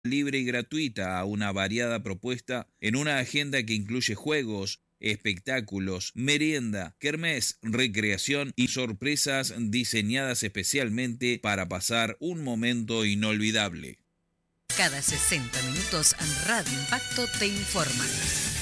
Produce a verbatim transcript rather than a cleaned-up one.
libre y gratuita a una variada propuesta en una agenda que incluye juegos, espectáculos, merienda, kermés, recreación y sorpresas diseñadas especialmente para pasar un momento inolvidable. Cada sesenta minutos Radio Impacto te informa.